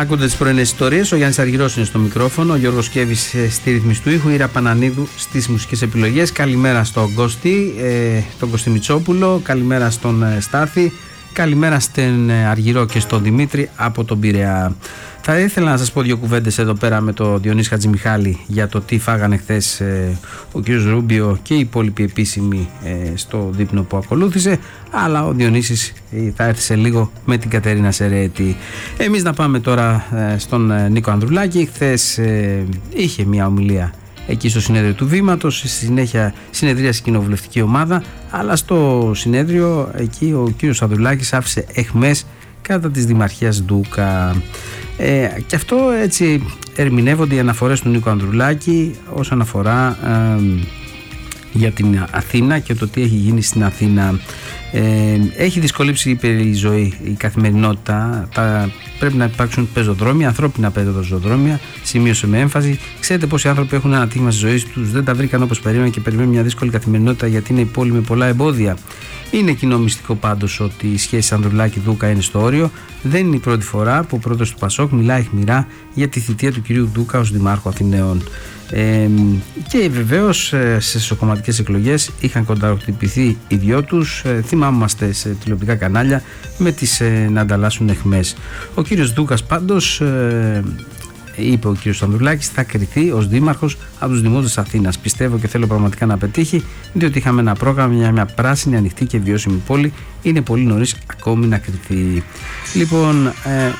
Ακούτε τις πρωινές ιστορίες. Ο Γιάννης Αργυρός είναι στο μικρόφωνο, ο Γιώργος Κέβης στη ρύθμιση του ήχου, η Ήρα Πανανίδου στις μουσικές επιλογές. Καλημέρα στον Κωστή, τον Κωστή Μητσόπουλο, καλημέρα στον Στάθη, καλημέρα στην Αργυρό και στον Δημήτρη από τον Πειραιά. Θα ήθελα να σας πω δύο κουβέντες εδώ πέρα με τον Διονύση Χατζημιχάλη για το τι φάγανε χθες ο κ. Ρούμπιο και οι υπόλοιποι επίσημοι στο δείπνο που ακολούθησε, αλλά ο Διονύσης θα έρθει σε λίγο με την Κατερίνα Σερέτη. Εμείς να πάμε τώρα στον Νίκο Ανδρουλάκη. Χθες είχε μια ομιλία εκεί στο συνέδριο του Βήματος, στη συνέχεια συνεδρίασε η κοινοβουλευτική ομάδα, αλλά στο συνέδριο εκεί ο κύριος Ανδρουλάκης άφησε αιχμές κατά της δημαρχίας Ντούκα. Και αυτό έτσι ερμηνεύονται οι αναφορές του Νίκου Ανδρουλάκη όσον αφορά για την Αθήνα και το τι έχει γίνει στην Αθήνα. Έχει δυσκολέψει, είπε, η ζωή, η καθημερινότητα. Πρέπει να υπάρξουν πεζοδρόμια, ανθρώπινα πεζοδρόμια, σημείωσε με έμφαση. Ξέρετε πόσοι άνθρωποι έχουν ένα ατύχημα στη ζωή τους, δεν τα βρήκαν όπως περίμεναν και περιμένουν μια δύσκολη καθημερινότητα γιατί είναι η πόλη με πολλά εμπόδια. Είναι κοινό μυστικό πάντως ότι η σχέση Ανδρουλάκη-Δούκα είναι στο όριο. Δεν είναι η πρώτη φορά που ο πρόεδρος του Πασόκ μιλάει αιχμηρά για τη θητεία του κυρίου Ντούκα ως Δημάρχου Αθηναίων. Και βεβαίως σε εσωκομματικές εκλογές είχαν κονταροχτυπηθεί οι δυο τους. Θυμάμαστε σε τηλεοπτικά κανάλια με τις να ανταλλάσσουν αιχμές. Ο κύριος Ντούκας πάντως, είπε ο κύριος Ανδρουλάκης, θα κριθεί ως δήμαρχος από τους δημότες Αθήνας. Πιστεύω και θέλω πραγματικά να πετύχει, διότι είχαμε ένα πρόγραμμα για μια πράσινη, ανοιχτή και βιώσιμη πόλη. Είναι πολύ νωρίς ακόμη να κριθεί. Λοιπόν,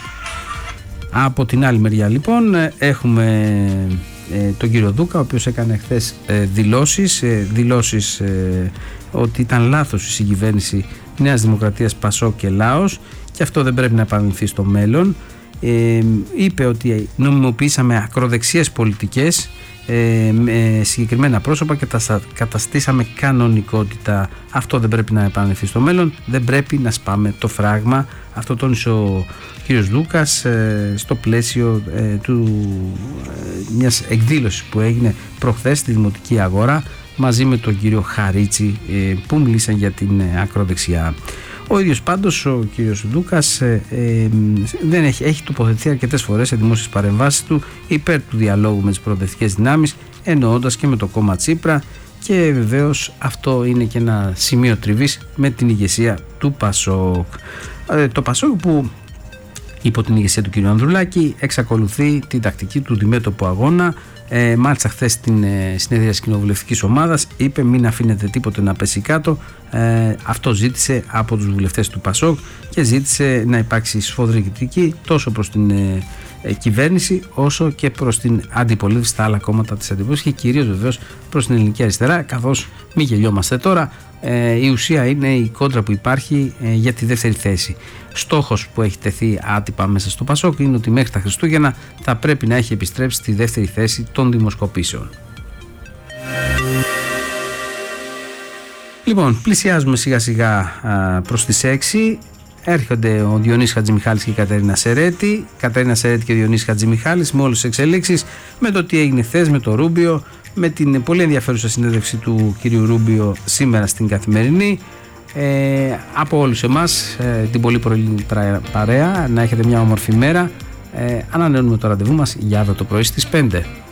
από την άλλη μεριά λοιπόν έχουμε τον κύριο Ντούκα, ο οποίος έκανε χθες δηλώσεις ότι ήταν λάθος η συγκυβέρνηση Νέας Δημοκρατίας, Πασόκ και Λάος και αυτό δεν πρέπει να επαναληφθεί στο μέλλον. Είπε ότι νομιμοποιήσαμε ακροδεξιές πολιτικές με συγκεκριμένα πρόσωπα και τα καταστήσαμε κανονικότητα. Αυτό δεν πρέπει να επαναληφθεί στο μέλλον, δεν πρέπει να σπάμε το φράγμα. Αυτό τόνισε ο κύριος Ντούκας στο πλαίσιο μιας εκδήλωσης που έγινε προχθές στη Δημοτική Αγορά μαζί με τον κύριο Χαρίτσι που μίλησαν για την ακροδεξιά. Ο ίδιος πάντως ο κύριος Ντούκας έχει τοποθετηθεί αρκετές φορές σε δημόσιες παρεμβάσεις του υπέρ του διαλόγου με τις προοδευτικές δυνάμεις, εννοώντας και με το κόμμα Τσίπρα, και βεβαίως αυτό είναι και ένα σημείο τριβής με την ηγεσία του Πασόκ. Το Πασόκ που υπό την ηγεσία του κ. Ανδρουλάκη εξακολουθεί την τακτική του διμέτωπου αγώνα. Μάλιστα χθες στην συνέδρια της κοινοβουλευτικής ομάδας είπε μην αφήνετε τίποτε να πέσει κάτω. Αυτό ζήτησε από τους βουλευτές του Πασόκ και ζήτησε να υπάρξει σφόδρη κριτική τόσο προς την κυβέρνηση όσο και προς την αντιπολίτευση στα άλλα κόμματα της αντιπολίτευσης και κυρίως βεβαίως προς την ελληνική αριστερά, καθώς μην γελιόμαστε τώρα, η ουσία είναι η κόντρα που υπάρχει για τη δεύτερη θέση. Στόχος που έχει τεθεί άτυπα μέσα στο Πασόκ είναι ότι μέχρι τα Χριστούγεννα θα πρέπει να έχει επιστρέψει στη δεύτερη θέση των δημοσκοπήσεων. Λοιπόν, πλησιάζουμε σιγά σιγά προς τις 6. Έρχονται ο Διονύσης Χατζημιχάλης και η Κατερίνα Σερέτη. Κατερίνα Σερέτη και Διονύσης Χατζημιχάλης με όλες τις εξελίξεις, με το τι έγινε χθες με το Ρούμπιο, με την πολύ ενδιαφέρουσα συνέντευξη του κυρίου Ρούμπιο σήμερα στην Καθημερινή. Από όλους εμάς, την πολύ πρωινή παρέα, να έχετε μια όμορφη μέρα. Ανανεώνουμε το ραντεβού μας για αύριο το πρωί στις 5.